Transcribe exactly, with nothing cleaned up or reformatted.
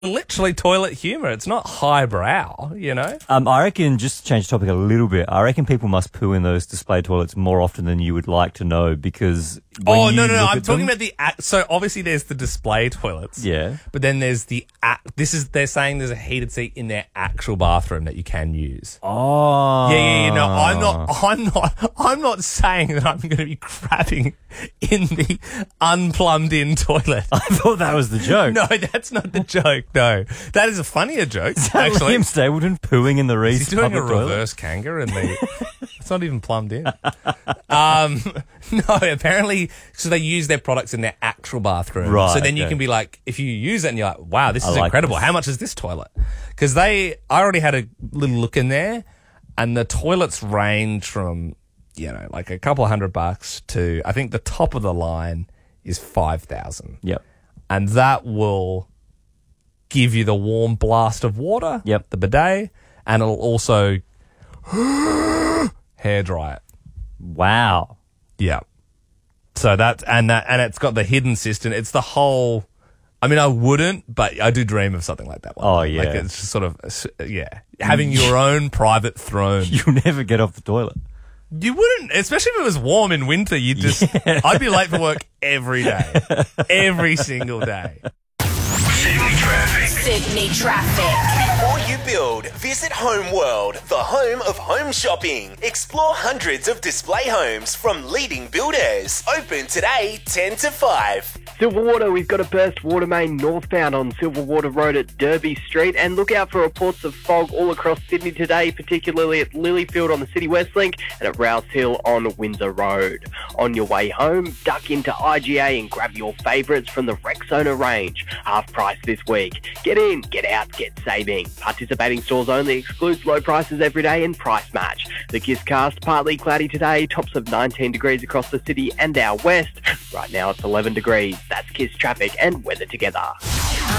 literally toilet humour. It's not highbrow, you know? Um, I reckon, just to change the topic a little bit, I reckon people must poo in those display toilets more often than you would like to know because when Oh, you no, no, no. look I'm at talking them- about the... Act, so, obviously, there's the display toilets. Yeah. But then there's the... Act, this is... They're saying there's a heated seat in their actual bathroom that you can use. Oh. Yeah, yeah, yeah. No, I'm not... I'm not... I'm not saying that I'm going to be crapping in the unplumbed-in toilet. I thought that was the joke. No, that's not the joke, no. That is a funnier joke, Is that actually. Liam Stapleton pooing in the Reese He's doing a public toilet? reverse kangaroo in the... It's not even plumbed in. Um, no, apparently, so they use their products in their actual bathroom. Right, So then you okay. can be like, if you use it and you're like, wow, this I is like incredible. this. How much is this toilet? Because they, I already had a little look in there and the toilets range from, you know, like a couple of hundred bucks to, I think the top of the line is five thousand. Yep. And that will give you the warm blast of water. Yep. The bidet. And it'll also hair dry it. Wow. Yeah. So that and that and it's got the hidden system. It's the whole. I mean, I wouldn't, but I do dream of something like that. One Oh, day. yeah. Like it's just sort of yeah, having your own private throne. You'll never get off the toilet. You wouldn't, especially if it was warm in winter. You just, I'd be late for work every day, every single day. Sydney traffic. Sydney traffic. Before you build, visit Home World, the home of home shopping. Explore hundreds of display homes from leading builders. Open today, ten to five. Silverwater, we've got a burst water main northbound on Silverwater Road at Derby Street, and look out for reports of fog all across Sydney today, particularly at Lilyfield on the City West Link and at Rouse Hill on Windsor Road. On your way home, duck into I G A and grab your favourites from the Rexona range. Half price this week. Get in, get out, get saving. Participating stores only, excludes low prices every day and price match. The Kiss Cast, partly cloudy today, tops of nineteen degrees across the city and our west. Right now it's eleven degrees. That's Kiss traffic and weather together.